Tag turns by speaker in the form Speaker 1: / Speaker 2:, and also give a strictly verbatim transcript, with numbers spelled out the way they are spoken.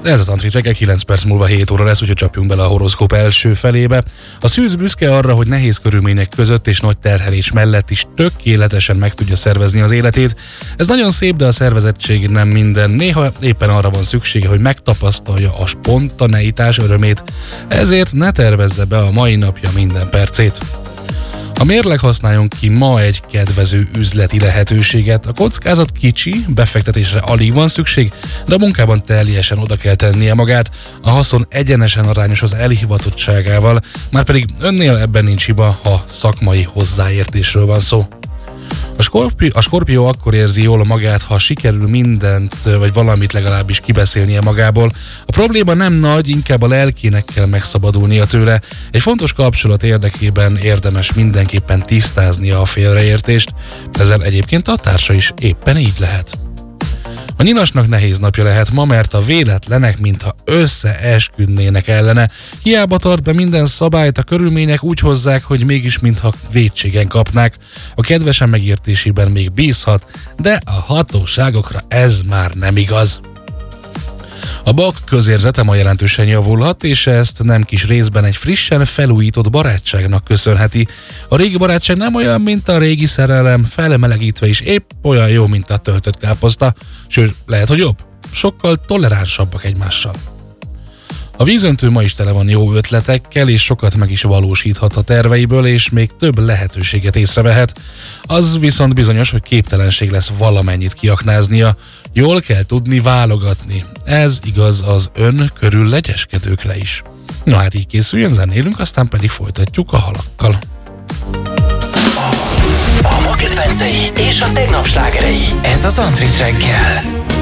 Speaker 1: Ez az Antrit reggel, kilenc perc múlva hét óra lesz, úgyhogy csapjunk bele a horoszkóp első felébe. A szűz büszke arra, hogy nehéz körülmények között és nagy terhelés mellett is tökéletesen meg tudja szervezni az életét. Ez nagyon szép, de a szervezettség nem minden. Néha éppen arra van szüksége, hogy megtapasztalja a spontaneitás örömét. Ezért ne tervezze be a mai napja minden percét. A mérleg használjon ki ma egy kedvező üzleti lehetőséget. A kockázat kicsi, befektetésre alig van szükség, de a munkában teljesen oda kell tennie magát. A haszon egyenesen arányos az elhivatottságával, márpedig önnél ebben nincs hiba, ha szakmai hozzáértésről van szó. A skorpió, a skorpió akkor érzi jól magát, ha sikerül mindent, vagy valamit legalábbis kibeszélnie magából. A probléma nem nagy, inkább a lelkének kell megszabadulnia tőle. Egy fontos kapcsolat érdekében érdemes mindenképpen tisztáznia a félreértést, ezzel egyébként a társa is éppen így lehet. A nyilasnak nehéz napja lehet ma, mert a véletlenek mintha összeesküdnének ellene. Hiába tart be minden szabályt, a körülmények úgy hozzák, hogy mégis mintha vétségen kapnák. A kedvesen megértésében még bízhat, de a hatóságokra ez már nem igaz. A bak közérzete ma jelentősen javulhat, és ezt nem kis részben egy frissen felújított barátságnak köszönheti. A régi barátság nem olyan, mint a régi szerelem, felmelegítve is épp olyan jó, mint a töltött káposzta, sőt, lehet, hogy jobb. Sokkal toleránsabbak egymással. A vízöntő ma is tele van jó ötletekkel, és sokat meg is valósíthat a terveiből, és még több lehetőséget észrevehet. Az viszont bizonyos, hogy képtelenség lesz valamennyit kiaknáznia. Jól kell tudni válogatni. Ez igaz az ön körül legyeskedőkre is. Na hát így készüljön, zenélünk, aztán pedig folytatjuk a halakkal.
Speaker 2: A ma kedvencei és a tegnap slágerei. Ez az Antrit reggel.